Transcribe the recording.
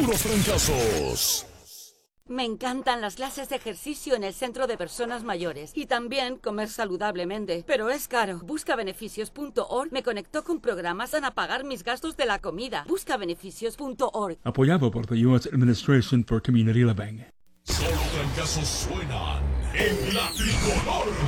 puros fracasos. Me encantan las clases de ejercicio en el centro de personas mayores y también comer saludablemente, pero es caro. Buscabeneficios.org me conectó con programas para pagar mis gastos de la comida. Buscabeneficios.org. Apoyado por the U.S. Administration for Community Living. Solo fracasos suenan en la tricolor.